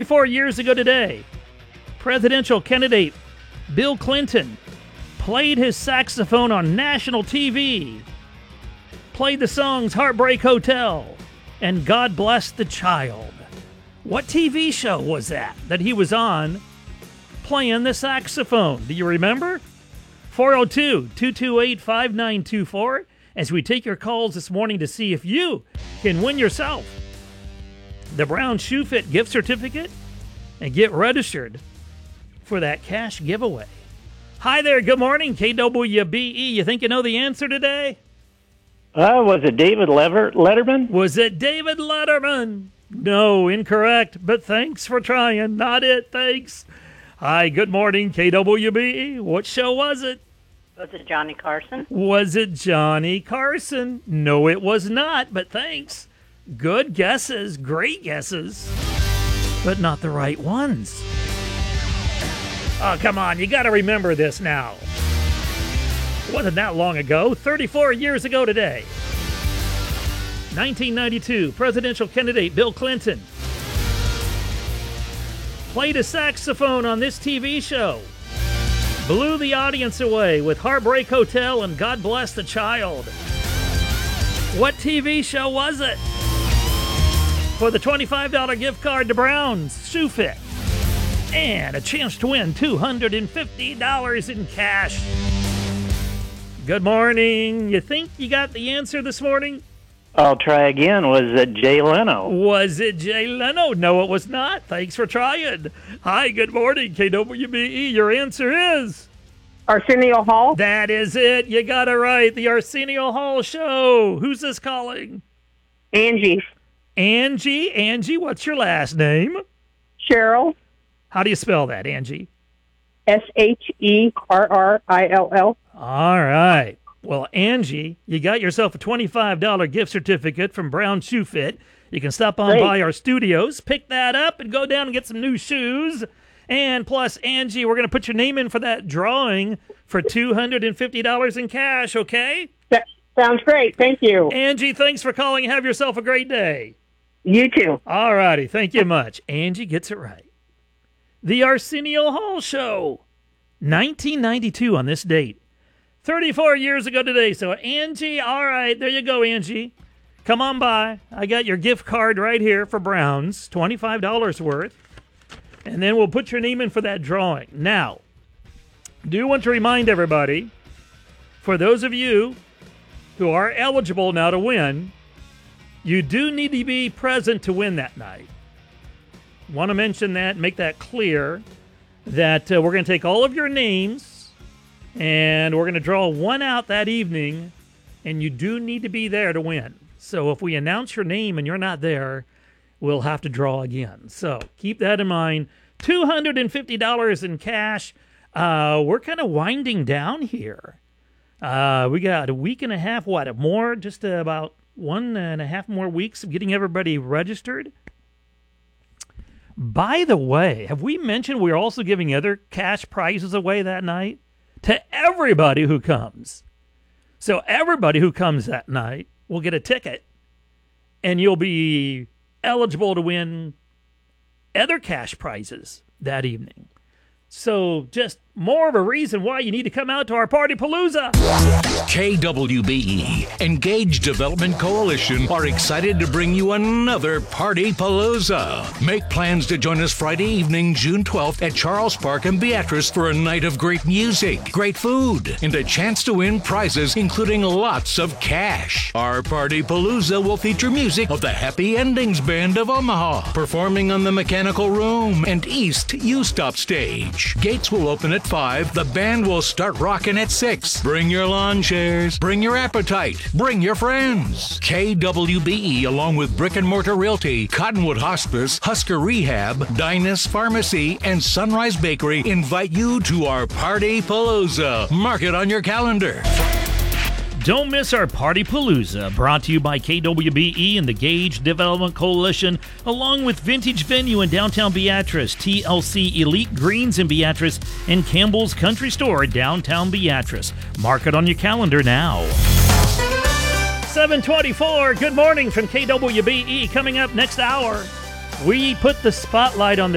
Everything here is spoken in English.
34 years ago today, presidential candidate Bill Clinton played his saxophone on national TV, played the songs Heartbreak Hotel and God Bless the Child. What TV show was that he was on playing the saxophone? Do you remember? 402-228-5924 as we take your calls this morning to see if you can win yourself the Brown Shoe Fit gift certificate and get registered for that cash giveaway. Hi there, good morning, KWBE. You think you know the answer today? Was it David Letterman? Was it David Letterman? No, incorrect, but thanks for trying. Not it, thanks. Hi, good morning, KWBE. What show was it? Was it Johnny Carson? Was it Johnny Carson? No, it was not, but thanks. Good guesses, great guesses, but not the right ones. Oh, come on, you got to remember this now. Wasn't that long ago, 34 years ago today. 1992, presidential candidate Bill Clinton played a saxophone on this TV show, blew the audience away with Heartbreak Hotel and God Bless the Child. What TV show was it? For the $25 gift card to Brown's Shoe Fit and a chance to win $250 in cash. Good morning. You think you got the answer this morning? I'll try again. Was it Jay Leno? Was it Jay Leno? No, it was not. Thanks for trying. Hi, good morning, KWBE. Your answer is? Arsenio Hall? That is it. You got it right. The Arsenio Hall Show. Who's this calling? Angie. Angie, what's your last name? Cheryl. How do you spell that, Angie? Sherrill. All right. Well, Angie, you got yourself a $25 gift certificate from Brown Shoe Fit. You can stop on by our studios, pick that up, and go down and get some new shoes. And plus, Angie, we're going to put your name in for that drawing for $250 in cash, okay? That sounds great. Thank you. Angie, thanks for calling. Have yourself a great day. You too. All righty. Thank you much. Angie gets it right. The Arsenio Hall Show, 1992 on this date. 34 years ago today. So, Angie, all right, there you go, Angie. Come on by. I got your gift card right here for Brown's, $25 worth. And then we'll put your name in for that drawing. Now, do want to remind everybody, for those of you who are eligible now to win, you do need to be present to win that night. Want to mention that, make that clear, that we're going to take all of your names and we're going to draw one out that evening, and you do need to be there to win. So if we announce your name and you're not there, we'll have to draw again. So keep that in mind. $250 in cash. We're kind of winding down here. We got a week and a half, more? Just about 1.5 more weeks of getting everybody registered. By the way, have we mentioned we're also giving other cash prizes away that night? To everybody who comes. So everybody who comes that night will get a ticket, and you'll be eligible to win other cash prizes that evening. So just more of a reason why you need to come out to our Party Palooza. KWBE, Engage Development Coalition, are excited to bring you another Party Palooza. Make plans to join us Friday evening, June 12th at Charles Park in Beatrice for a night of great music, great food, and a chance to win prizes, including lots of cash. Our Party Palooza will feature music of the Happy Endings Band of Omaha, performing on the Mechanical Room and East U-Stop stage. Gates will open at 5. The band will start rocking at 6. Bring your lawn chairs, bring your appetite, bring your friends. KWBE, along with Brick and Mortar Realty, Cottonwood Hospice, Husker Rehab, Dynas Pharmacy, and Sunrise Bakery invite you to our Party Palooza. Mark it on your calendar. Don't miss our Party Palooza, brought to you by KWBE and the Gage Development Coalition, along with Vintage Venue in downtown Beatrice, TLC Elite Greens in Beatrice, and Campbell's Country Store in downtown Beatrice. Mark it on your calendar now. 7:24, good morning from KWBE. Coming up next hour, we put the spotlight on the